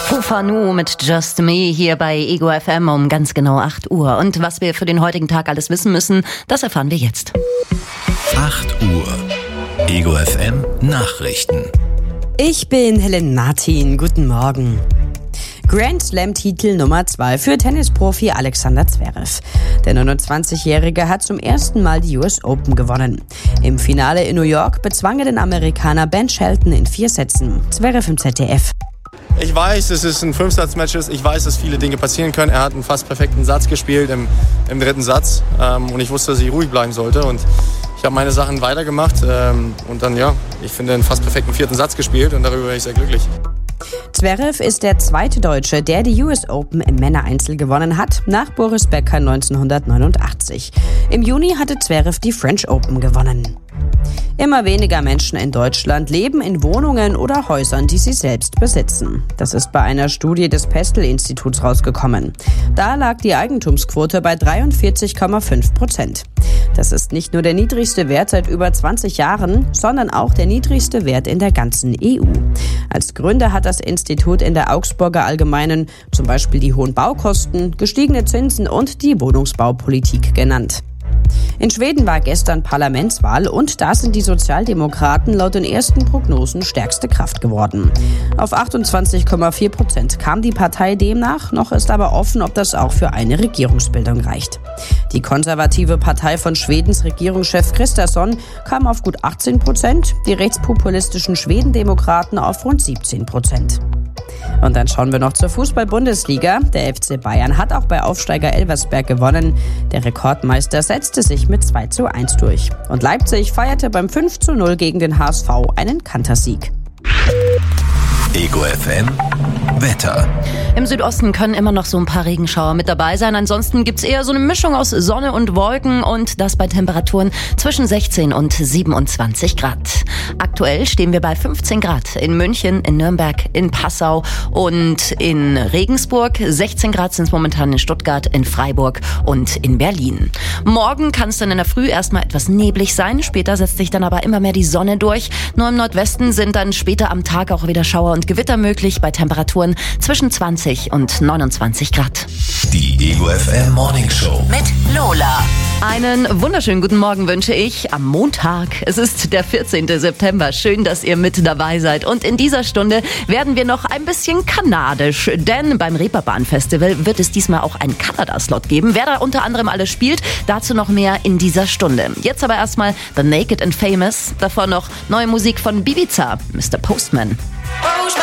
Fufanu mit Just Me hier bei Ego FM um ganz genau 8 Uhr. Und was wir für den heutigen Tag alles wissen müssen, das erfahren wir jetzt. 8 Uhr. Ego FM Nachrichten. Ich bin Helen Martin. Guten Morgen. Grand Slam-Titel Nummer 2 für Tennisprofi Alexander Zverev. Der 29-Jährige hat zum ersten Mal die US Open gewonnen. Im Finale in New York bezwang er den Amerikaner Ben Shelton in 4 Sätzen. Zverev im ZDF. Ich weiß, dass es ein 5-Satz-Match ist. Ich weiß, dass viele Dinge passieren können. Er hat einen fast perfekten Satz gespielt im dritten Satz. Und ich wusste, dass ich ruhig bleiben sollte. Und ich habe meine Sachen weitergemacht. Und dann, ich finde, einen fast perfekten 4. Satz gespielt. Und darüber bin ich sehr glücklich. Zverev ist der zweite Deutsche, der die US Open im Männereinzel gewonnen hat, nach Boris Becker 1989. Im Juni hatte Zverev die French Open gewonnen. Immer weniger Menschen in Deutschland leben in Wohnungen oder Häusern, die sie selbst besitzen. Das ist bei einer Studie des Pestel-Instituts rausgekommen. Da lag die Eigentumsquote bei 43,5%. Das ist nicht nur der niedrigste Wert seit über 20 Jahren, sondern auch der niedrigste Wert in der ganzen EU. Als Gründe hat das Institut in der Augsburger Allgemeinen zum Beispiel die hohen Baukosten, gestiegene Zinsen und die Wohnungsbaupolitik genannt. In Schweden war gestern Parlamentswahl und da sind die Sozialdemokraten laut den ersten Prognosen stärkste Kraft geworden. Auf 28,4% kam die Partei demnach, noch ist aber offen, ob das auch für eine Regierungsbildung reicht. Die konservative Partei von Schwedens Regierungschef Kristersson kam auf gut 18%, die rechtspopulistischen Schwedendemokraten auf rund 17%. Und dann schauen wir noch zur Fußball-Bundesliga. Der FC Bayern hat auch bei Aufsteiger Elversberg gewonnen. Der Rekordmeister setzte sich mit 2:1 durch. Und Leipzig feierte beim 5:0 gegen den HSV einen Kantersieg. Ego FM Wetter. Im Südosten können immer noch so ein paar Regenschauer mit dabei sein. Ansonsten gibt's eher so eine Mischung aus Sonne und Wolken und das bei Temperaturen zwischen 16 und 27 Grad. Aktuell stehen wir bei 15 Grad in München, in Nürnberg, in Passau und in Regensburg. 16 Grad sind es momentan in Stuttgart, in Freiburg und in Berlin. Morgen kann es dann in der Früh erstmal etwas neblig sein. Später setzt sich dann aber immer mehr die Sonne durch. Nur im Nordwesten sind dann später am Tag auch wieder Schauer und Gewitter möglich bei Temperaturen zwischen 20 und 29 Grad. Die Ego FM Morning Show mit Lola. Einen wunderschönen guten Morgen wünsche ich am Montag. Es ist der 14. September. Schön, dass ihr mit dabei seid. Und in dieser Stunde werden wir noch ein bisschen kanadisch. Denn beim Reeperbahn Festival wird es diesmal auch einen Kanada-Slot geben. Wer da unter anderem alles spielt, dazu noch mehr in dieser Stunde. Jetzt aber erstmal The Naked and Famous. Davor noch neue Musik von Ibiza, Mr. Postman.